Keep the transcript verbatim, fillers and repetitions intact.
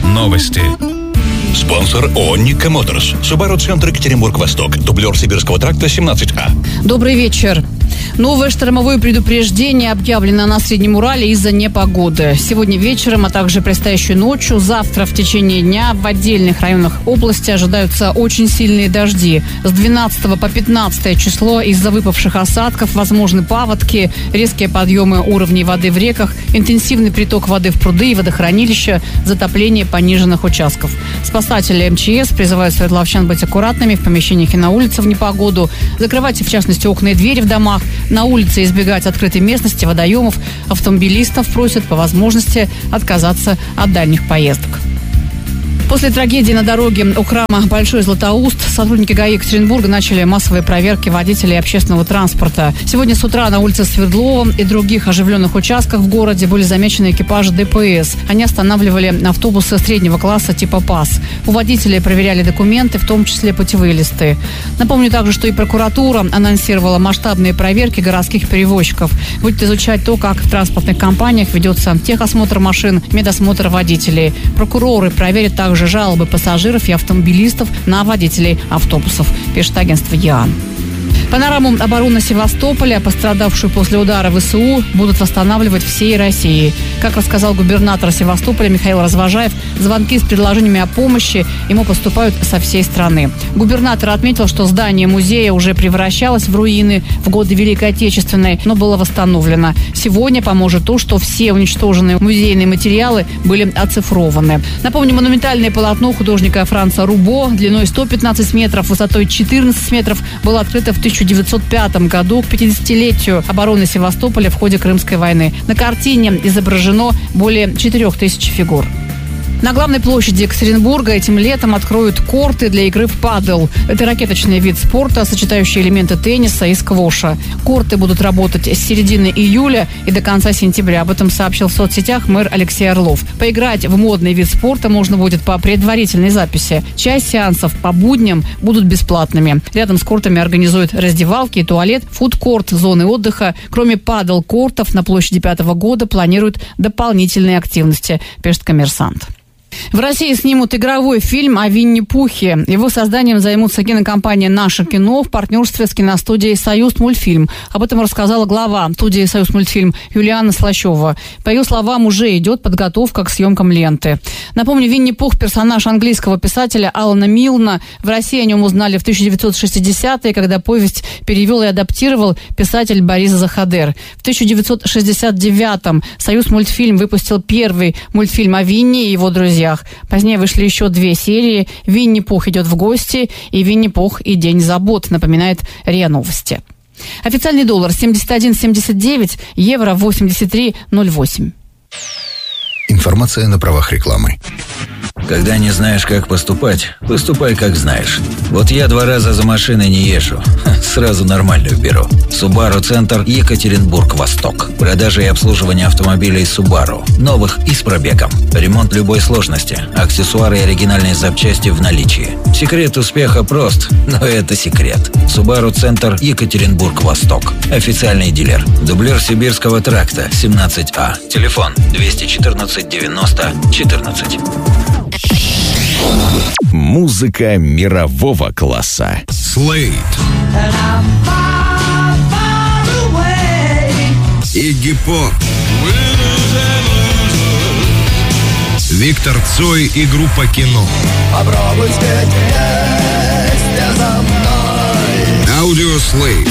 Новости. Спонсор ООО «Никко Моторс». Subaru Центр Екатеринбург-Восток. Дублер Сибирского тракта семнадцать А. Добрый вечер. Новое штормовое предупреждение объявлено на Среднем Урале из-за непогоды. Сегодня вечером, а также предстоящей ночью, завтра в течение дня в отдельных районах области ожидаются очень сильные дожди. С двенадцатого по пятнадцатое число из-за выпавших осадков возможны паводки, резкие подъемы уровней воды в реках, интенсивный приток воды в пруды и водохранилища, затопление пониженных участков. Спасатели эм че эс призывают свердловчан быть аккуратными в помещениях и на улице в непогоду, закрывать, в частности, окна и двери в домах, на улице избегать открытой местности, водоемов. Автомобилистов просят по возможности отказаться от дальних поездок. После трагедии на дороге у храма Большой Златоуст сотрудники ГАИ Екатеринбурга начали массовые проверки водителей общественного транспорта. Сегодня с утра на улице Свердлова и других оживленных участках в городе были замечены экипажи дэ пэ эс. Они останавливали автобусы среднего класса типа ПАС. У водителей проверяли документы, в том числе путевые листы. Напомню также, что и прокуратура анонсировала масштабные проверки городских перевозчиков. Будет изучать то, как в транспортных компаниях ведется техосмотр машин, медосмотр водителей. Прокуроры проверят также жалобы пассажиров и автомобилистов на водителей автобусов, пишет агентство ЕАН. Панораму обороны Севастополя, пострадавшую после удара вэ эс у, будут восстанавливать всей России. Как рассказал губернатор Севастополя Михаил Развожаев, звонки с предложениями о помощи ему поступают со всей страны. Губернатор отметил, что здание музея уже превращалось в руины в годы Великой Отечественной, но было восстановлено. Сегодня поможет то, что все уничтоженные музейные материалы были оцифрованы. Напомню, монументальное полотно художника Франца Рубо длиной сто пятнадцать метров, высотой четырнадцать метров было открыто в тысяча девятьсот пятом году к пятидесятилетию обороны Севастополя в ходе Крымской войны. На картине изображено более четырех тысяч фигур. На главной площади Екатеринбурга этим летом откроют корты для игры в падел. Это ракеточный вид спорта, сочетающий элементы тенниса и сквоша. Корты будут работать с середины июля и до конца сентября. Об этом сообщил в соцсетях мэр Алексей Орлов. Поиграть в модный вид спорта можно будет по предварительной записи. Часть сеансов по будням будут бесплатными. Рядом с кортами организуют раздевалки и туалет, фудкорт, зоны отдыха. Кроме падел-кортов на площади Пятого года планируют дополнительные активности, пишет «Коммерсант». В России снимут игровой фильм о Винни-Пухе. Его созданием займутся кинокомпания «Наше кино» в партнерстве с киностудией «Союзмультфильм». Об этом рассказала глава студии «Союзмультфильм» Юлиана Слащева. По ее словам, уже идет подготовка к съемкам ленты. Напомню, Винни-Пух – персонаж английского писателя Алана Милна. В России о нем узнали в тысяча девятьсот шестидесятые, когда повесть перевел и адаптировал писатель Борис Захадер. В тысяча девятьсот шестьдесят девятом «Союзмультфильм» выпустил первый мультфильм о Винни и его друзьях. Позднее вышли еще две серии. «Винни-Пух идет в гости» и «Винни-Пух и день забот», напоминает РИА Новости. Официальный доллар семьдесят один семьдесят девять, евро восемьдесят три ноль восемь. Информация на правах рекламы. Когда не знаешь, как поступать, поступай, как знаешь. Вот я два раза за машиной не езжу. Сразу нормальную беру. Subaru Центр Екатеринбург-Восток. Продажа и обслуживание автомобилей Subaru. Новых и с пробегом. Ремонт любой сложности. Аксессуары и оригинальные запчасти в наличии. Секрет успеха прост, но это секрет. Subaru Центр Екатеринбург-Восток. Официальный дилер. Дублер Сибирского тракта семнадцать А. Телефон двести четырнадцать девяносто четырнадцать. Музыка мирового класса. Слейд. Игги Поп. Виктор Цой и группа «Кино». Попробуй спеть вместе со мной. Аудиослейд.